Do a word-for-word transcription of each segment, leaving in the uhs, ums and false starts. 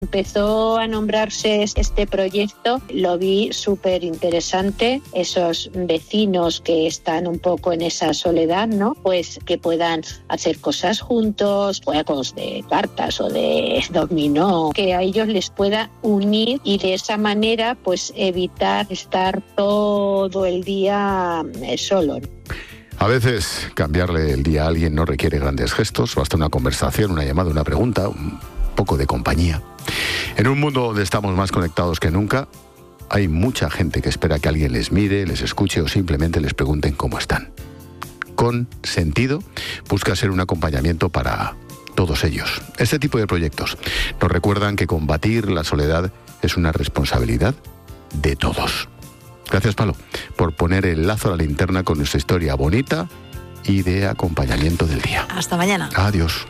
Empezó a nombrarse este proyecto, lo vi súper interesante, esos vecinos que están un poco en esa soledad, ¿no? Pues que puedan hacer cosas juntos, juegos de cartas o de dominó, que a ellos les pueda unir y de esa manera pues evitar estar todo el día solo. A veces cambiarle el día a alguien no requiere grandes gestos, basta una conversación, una llamada, una pregunta, un poco de compañía. En un mundo donde estamos más conectados que nunca, hay mucha gente que espera que alguien les mire, les escuche o simplemente les pregunten cómo están. Con Sentido busca ser un acompañamiento para todos ellos. Este tipo de proyectos nos recuerdan que combatir la soledad es una responsabilidad de todos. Gracias, Palo, por poner el lazo a la linterna con nuestra historia bonita y de acompañamiento del día. Hasta mañana. Adiós.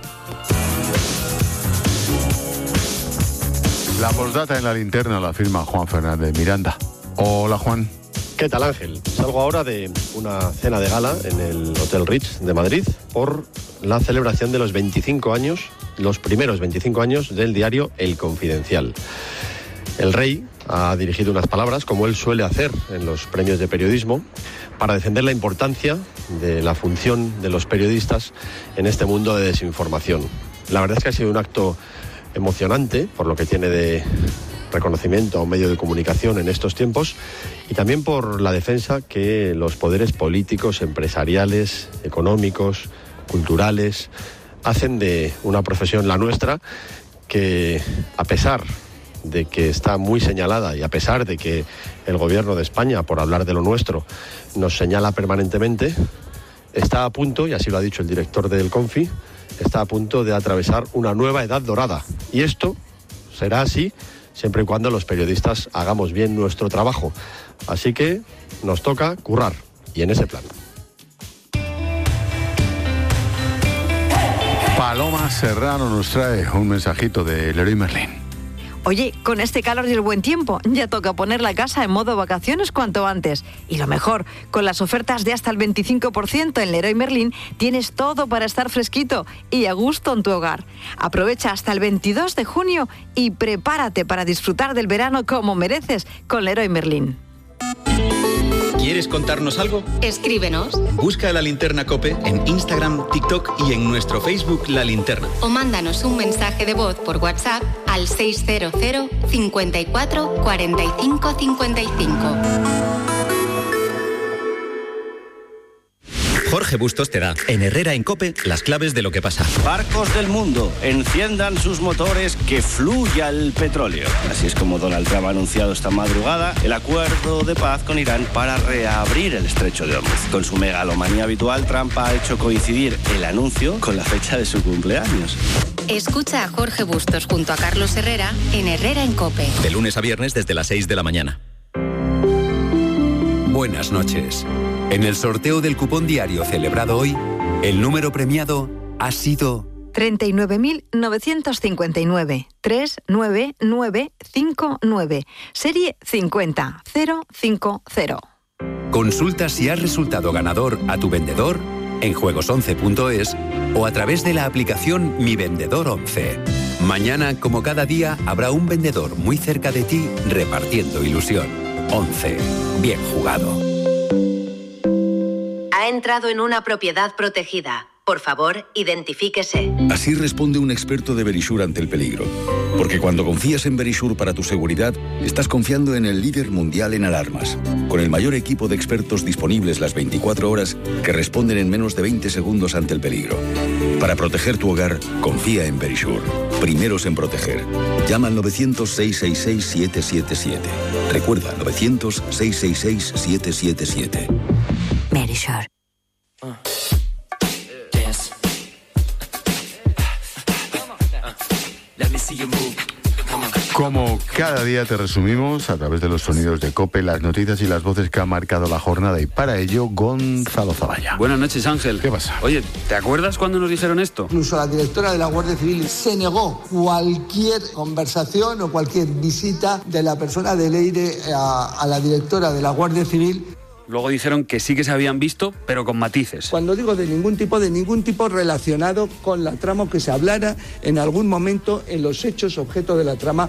La postdata en la linterna la firma Juan Fernández Miranda. Hola, Juan. ¿Qué tal, Ángel? Salgo ahora de una cena de gala en el Hotel Ritz de Madrid por la celebración de los veinticinco años, los primeros veinticinco años del diario El Confidencial. El rey ha dirigido unas palabras, como él suele hacer en los premios de periodismo, para defender la importancia de la función de los periodistas en este mundo de desinformación. La verdad es que ha sido un acto emocionante, por lo que tiene de reconocimiento a un medio de comunicación en estos tiempos, y también por la defensa que los poderes políticos, empresariales, económicos, culturales, hacen de una profesión, la nuestra, que a pesar de que está muy señalada y a pesar de que el gobierno de España, por hablar de lo nuestro, nos señala permanentemente, está a punto, y así lo ha dicho el director del Confi, está a punto de atravesar una nueva edad dorada. Y esto será así siempre y cuando los periodistas hagamos bien nuestro trabajo. Así que nos toca currar, y en ese plan. Paloma Serrano nos trae un mensajito de Leroy Merlin. Oye, con este calor y el buen tiempo, ya toca poner la casa en modo vacaciones cuanto antes. Y lo mejor, con las ofertas de hasta el veinticinco por ciento en Leroy Merlin, tienes todo para estar fresquito y a gusto en tu hogar. Aprovecha hasta el veintidós de junio y prepárate para disfrutar del verano como mereces con Leroy Merlin. ¿Quieres contarnos algo? Escríbenos. Busca La Linterna COPE en Instagram, TikTok y en nuestro Facebook La Linterna. O mándanos un mensaje de voz por WhatsApp al seiscientos cincuenta y cuatro cuarenta y cinco cincuenta y cinco. Jorge Bustos te da, en Herrera en COPE, las claves de lo que pasa. Barcos del mundo, enciendan sus motores, que fluya el petróleo. Así es como Donald Trump ha anunciado esta madrugada el acuerdo de paz con Irán para reabrir el estrecho de Hormuz. Con su megalomanía habitual, Trump ha hecho coincidir el anuncio con la fecha de su cumpleaños. Escucha a Jorge Bustos junto a Carlos Herrera en Herrera en COPE. De lunes a viernes desde las seis de la mañana. Buenas noches. En el sorteo del cupón diario celebrado hoy, el número premiado ha sido treinta y nueve mil novecientos cincuenta y nueve, tres nueve nueve cinco nueve, serie cincuenta cero cinco cero. Consulta si has resultado ganador a tu vendedor en juegos once punto es o a través de la aplicación Mi Vendedor once. Mañana, como cada día, habrá un vendedor muy cerca de ti repartiendo ilusión. once. Bien jugado. Ha entrado en una propiedad protegida. Por favor, identifíquese. Así responde un experto de Verisure ante el peligro. Porque cuando confías en Verisure para tu seguridad, estás confiando en el líder mundial en alarmas. Con el mayor equipo de expertos disponibles las veinticuatro horas que responden en menos de veinte segundos ante el peligro. Para proteger tu hogar, confía en Verisure. Primeros en proteger. Llama al novecientos, seiscientos sesenta y seis, siete siete siete. Recuerda, novecientos, seiscientos sesenta y seis, siete siete siete. Verisure. Uh. Como cada día te resumimos a través de los sonidos de COPE, las noticias y las voces que han marcado la jornada, y para ello Gonzalo Zavalla. Buenas noches, Ángel. ¿Qué pasa? Oye, ¿te acuerdas cuando nos dijeron esto? Incluso la directora de la Guardia Civil se negó cualquier conversación o cualquier visita de la persona de Leire a, a la directora de la Guardia Civil. Luego dijeron que sí que se habían visto, pero con matices. Cuando digo de ningún tipo, de ningún tipo relacionado con la trama, que se hablara en algún momento en los hechos objeto de la trama.